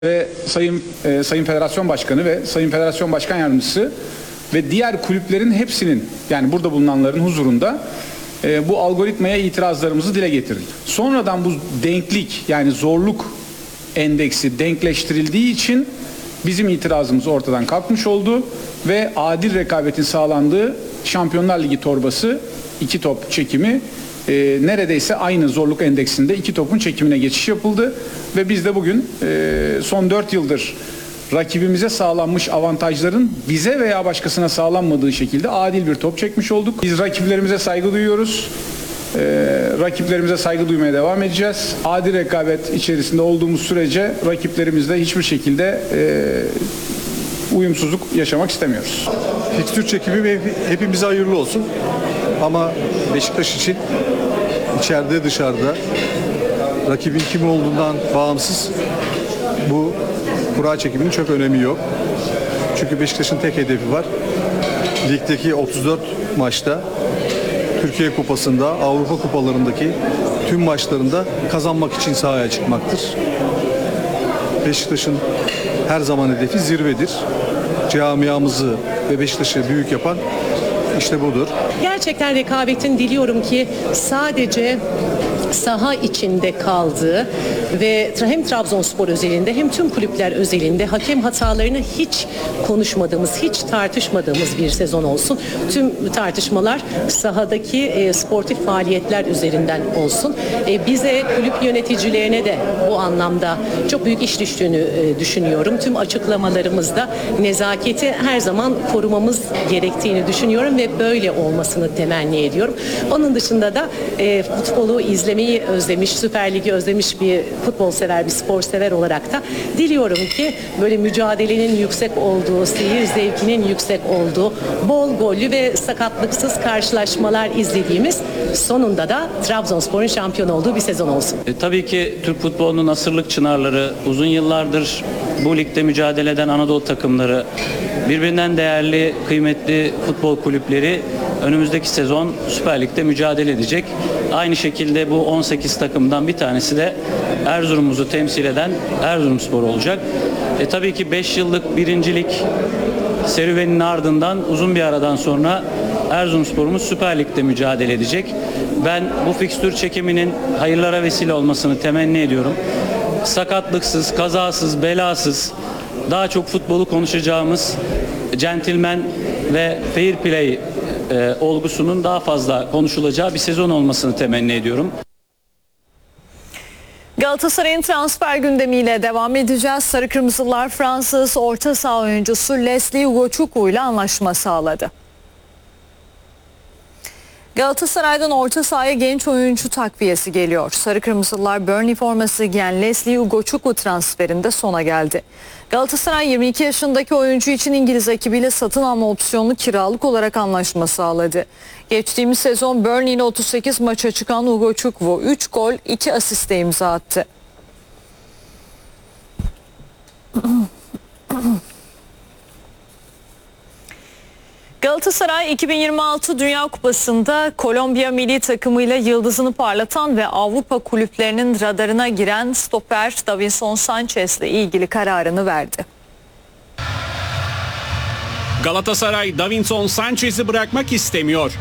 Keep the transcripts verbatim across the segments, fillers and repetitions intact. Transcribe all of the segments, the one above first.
ve Sayın e, Sayın Federasyon Başkanı ve Sayın Federasyon Başkan Yardımcısı ve diğer kulüplerin hepsinin, yani burada bulunanların huzurunda e, bu algoritmaya itirazlarımızı dile getirdik. Sonradan bu denklik, yani zorluk endeksi denkleştirildiği için bizim itirazımız ortadan kalkmış oldu ve adil rekabetin sağlandığı Şampiyonlar Ligi torbası iki top çekimi e, neredeyse aynı zorluk endeksinde iki topun çekimine geçiş yapıldı ve biz de bugün e, son dört yıldır rakibimize sağlanmış avantajların bize veya başkasına sağlanmadığı şekilde adil bir top çekmiş olduk. Biz rakiplerimize saygı duyuyoruz. Ee, rakiplerimize saygı duymaya devam edeceğiz. Adil rekabet içerisinde olduğumuz sürece rakiplerimizle hiçbir şekilde e, uyumsuzluk yaşamak istemiyoruz. Fikstür çekimi hepimize hayırlı olsun. Ama Beşiktaş için içeride dışarıda rakibin kim olduğundan bağımsız bu kura çekiminin çok önemi yok. Çünkü Beşiktaş'ın tek hedefi var. Ligdeki otuz dört maçta, Türkiye Kupası'nda, Avrupa Kupalarındaki tüm maçlarında kazanmak için sahaya çıkmaktır. Beşiktaş'ın her zaman hedefi zirvedir. Camiamızı ve Beşiktaş'ı büyük yapan işte budur. Gerçekten rekabetin diliyorum ki sadece saha içinde kaldığı ve hem Trabzonspor özelinde hem tüm kulüpler özelinde hakem hatalarını hiç konuşmadığımız, hiç tartışmadığımız bir sezon olsun. Tüm tartışmalar sahadaki e, sportif faaliyetler üzerinden olsun. E, bize, kulüp yöneticilerine de bu anlamda çok büyük iş düştüğünü e, düşünüyorum. Tüm açıklamalarımızda nezaketi her zaman korumamız gerektiğini düşünüyorum ve böyle olmasını temenni ediyorum. Onun dışında da e, futbolu izlemeyi özlemiş, Süper Lig'i özlemiş bir futbol sever, bir spor sever olarak da diliyorum ki böyle mücadelenin yüksek olduğu, seyir zevkinin yüksek olduğu, bol gollü ve sakatlıksız karşılaşmalar izlediğimiz, sonunda da Trabzonspor'un şampiyon olduğu bir sezon olsun. E, tabii ki Türk futbolunun asırlık çınarları, uzun yıllardır bu ligde mücadele eden Anadolu takımları, birbirinden değerli, kıymetli futbol kulüpleri önümüzdeki sezon Süper Lig'de mücadele edecek. Aynı şekilde bu on sekiz takımdan bir tanesi de Erzurum'umuzu temsil eden Erzurumspor olacak. E, tabii ki beş yıllık birincilik serüveninin ardından uzun bir aradan sonra Erzurumspor'umuz Süper Lig'de mücadele edecek. Ben bu fikstür çekiminin hayırlara vesile olmasını temenni ediyorum. Sakatlıksız, kazasız, belasız, daha çok futbolu konuşacağımız centilmen ve fair play e, olgusunun daha fazla konuşulacağı bir sezon olmasını temenni ediyorum. Galatasaray'ın transfer gündemiyle devam edeceğiz. Sarı Kırmızılar Fransız orta saha oyuncusu Leslie Ugochukwu ile anlaşma sağladı. Galatasaray'dan orta sahaya genç oyuncu takviyesi geliyor. Sarı Kırmızılar Burnley forması giyen Leslie Ugochukwu transferinde sona geldi. Galatasaray yirmi iki yaşındaki oyuncu için İngiliz ekibiyle satın alma opsiyonlu kiralık olarak anlaşma sağladı. Geçtiğimiz sezon Burnley'in otuz sekiz maça çıkan Ugochukwu üç gol iki asiste imza attı. Galatasaray iki bin yirmi altı Dünya Kupası'nda Kolombiya milli takımıyla yıldızını parlatan ve Avrupa kulüplerinin radarına giren stoper Davinson Sanchez ile ilgili kararını verdi. Galatasaray Davinson Sanchez'i bırakmak istemiyor.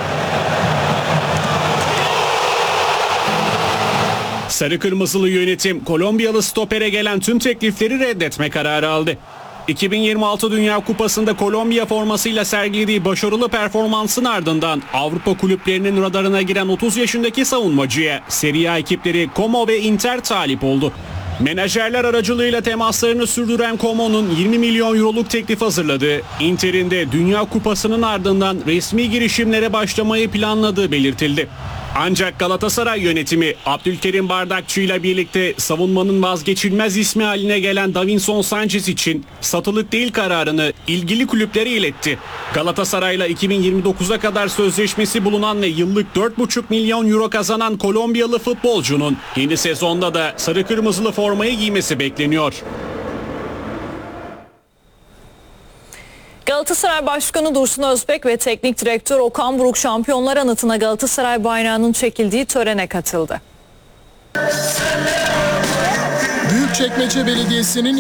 Sarı Kırmızılı yönetim Kolombiyalı stopere gelen tüm teklifleri reddetme kararı aldı. iki bin yirmi altı Dünya Kupası'nda Kolombiya formasıyla sergilediği başarılı performansın ardından Avrupa kulüplerinin radarına giren otuz yaşındaki savunmacıya Serie A ekipleri Como ve Inter talip oldu. Menajerler aracılığıyla temaslarını sürdüren Como'nun yirmi milyon euroluk teklif hazırladığı, Inter'in de Dünya Kupası'nın ardından resmi girişimlere başlamayı planladığı belirtildi. Ancak Galatasaray yönetimi Abdülkerim Bardakçı ile birlikte savunmanın vazgeçilmez ismi haline gelen Davinson Sanchez için satılık değil kararını ilgili kulüplere iletti. Galatasaray'la iki bin yirmi dokuza kadar sözleşmesi bulunan ve yıllık dört buçuk milyon euro kazanan Kolombiyalı futbolcunun yeni sezonda da sarı kırmızılı formayı giymesi bekleniyor. Galatasaray Başkanı Dursun Özbek ve Teknik Direktör Okan Buruk Şampiyonlar Anıtı'na Galatasaray bayrağının çekildiği törene katıldı. Büyük Büyükçekmece Belediyesi'nin